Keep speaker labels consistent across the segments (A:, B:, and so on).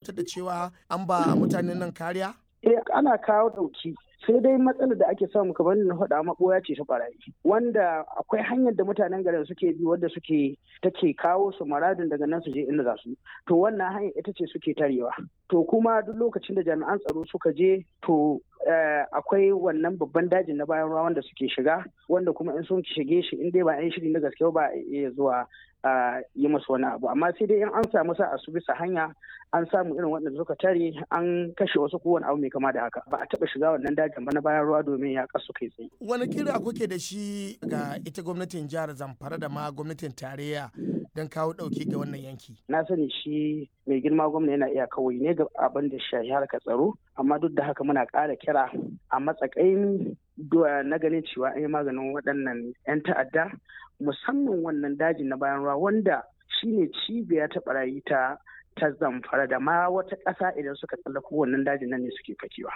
A: tabbatar da cewa an ba mutanen nan kariya?
B: Ana kawo ɗauki. Sai dai matsalar da ake samu kamar na faɗa maɓoya ce ta ɓarayi, wanda akwai hanyar da mutanen garin suke bi wadda take kawo su maradin daga nan su je inda za su. To wannan hanyar ita ce suke tarewa. To kuma duk lokacin da jami'an tsaro suka je to akwai wannan babban dajin na bayan ruwa wanda suke shiga, wanda kuma in sun shige shi in dai ba yan shiri na gaske ba iya zuwa yi masu wani abu. Amma sai dai in an samu sa'a su bisa hanya an samu irin waɗanda suka tare an kashe wasu kowane abu mai kama da haka. Ba a taɓa shiga wannan dajin ba na bayan ruwa domin ya kasu kai tsaye.
A: Wani kira kuke da shi ga ita gwamnatin jihar Zamfara da ma gwamnatin tarayya don kawo ɗauki ga wannan yanki?
B: Na sani shi mai girma gwamna yana iya kawai ne ga abin da shahi harkar tsaro, amma duk da haka muna ƙara kira a matsakain na ganin cewa an yi maganin waɗannan 'yan ta'adda, musamman wannan dajin na bayan ruwa wanda shine cibiya ta barayi ta Zamfara da ma wata ƙasa idan suka tsallako wannan dajin nan ne suke fakewa.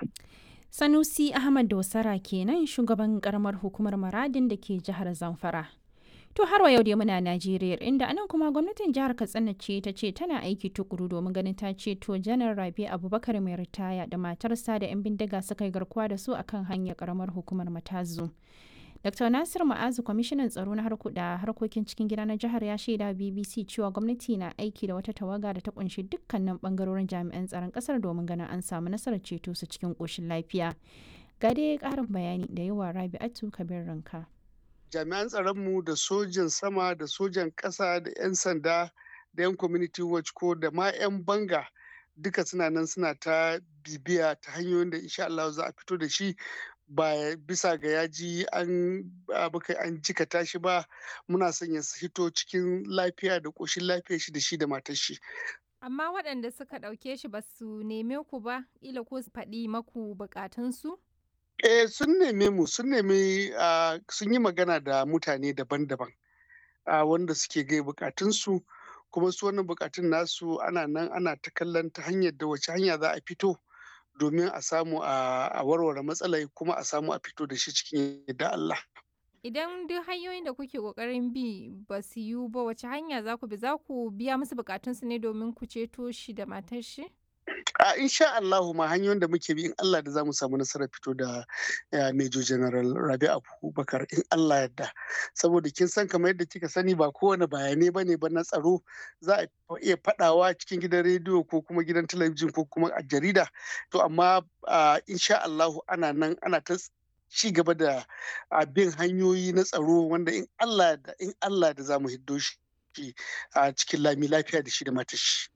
C: Sanusi Ahmad Dosara kenan shugaban karamar hukumar Maradin da ke jihar Zamfara. To har wa yau dai muna Najeriya inda anan kuma gwamnatin jihar Katsina ce ta ce tana aiki tukuru domin ganin ta ceto Janar Rabi Abubakar mai ritaya da matarsa da 'yan bindiga suka yi garkuwa da su akan hanyar karamar hukumar Matazu. Dr. Nasir Ma'azu kwamishinan tsaro na harkokin cikin gida na jihar ya shaida BBC cewa gwamnati na aiki da wata tawaga da ta kunshi dukkanin bangarorin jami'an tsaron kasar domin ganin an samu nasarar ceto su cikin koshin lafiya. Ga dai karin bayani da yawa Rabi'atu Kabir Ranka.
D: Jami'an tsaronmu da sojan sama da sojan ƙasa da 'yan sanda da 'yan community watch ko da ma 'yan banga duka suna nan suna ta bibiya ta hanyoyin da insha Allah za a fito da shi ba bisa ga yaji an jikata shi ba. Muna son ya hito cikin lafiya da ƙoshin lafiya shi da shi da matar shi.
E: Amma waɗanda suka ɗauke shi ba su neme ku ba, ila ko su faɗi maku buƙatunsu?
D: Sun neme mu, sun yi magana da mutane daban-daban wanda suke gai buƙatunsu, kuma su wannan buƙatun nasu ana nan ana ta kallon ta hanyar da wace hanya za a fito domin a samu a warware matsalai kuma a samu a fito da shi cikin yadda Allah.
E: Idan duk hanyoyin da kuke ƙoƙarin bi ba su yiwu ba, wace hanya za ku bi? Za ku biya musu buƙatunsu ne domin ku ceto shi da matar shi?
D: Insha Allahu ma hanyoyin da muke bi in Allah da za mu samu nasarar fito da Major General Rabi Abubakar in Allah yadda. Saboda kin san kamar yadda kika sani ba kowane bayanai bane ba na tsaro za a iya faɗawa cikin gidan rediyo ko kuma gidan talabijin ko kuma a jarida. To amma insha Allahu ana nan ana ta ci gaba da bin hanyoyi na tsaro wanda in Allah da za mu hiddo shi a cikin lami lafiya da shi da matashi.